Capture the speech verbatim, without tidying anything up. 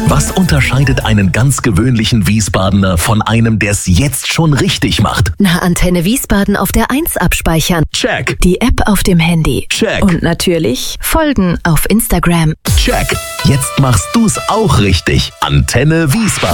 Was unterscheidet einen ganz gewöhnlichen Wiesbadener von einem, der es jetzt schon richtig macht? Na, Antenne Wiesbaden auf der eins abspeichern. Check. Die App auf dem Handy. Check. Und natürlich folgen auf Instagram. Check. Jetzt machst du's auch richtig. Antenne Wiesbaden.